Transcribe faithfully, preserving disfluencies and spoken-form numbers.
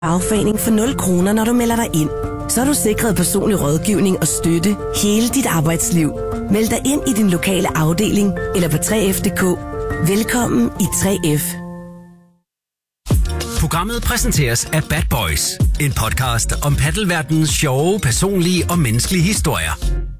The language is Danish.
Fagforening for nul kroner, når du melder dig ind. Så er du sikret personlig rådgivning og støtte hele dit arbejdsliv. Meld dig ind i din lokale afdeling eller på tre F punktum d k. Velkommen i tre F. Programmet præsenteres af Bad Boys, en podcast om paddelverdenens sjove, personlige og menneskelige historier.